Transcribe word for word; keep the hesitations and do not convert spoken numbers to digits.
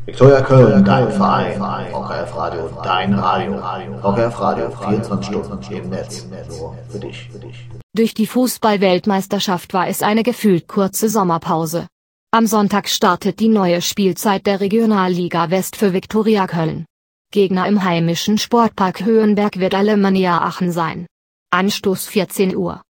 Viktoria Köln, dein Verein, V K F Radio, dein Radio, V K F Radio, vierundzwanzig Stunden im Netz, nur für dich. Durch die Fußball-Weltmeisterschaft war es eine gefühlt kurze Sommerpause. Am Sonntag startet die neue Spielzeit der Regionalliga West für Viktoria Köln. Gegner im heimischen Sportpark Höhenberg wird Alemannia Aachen sein. Anstoß vierzehn Uhr.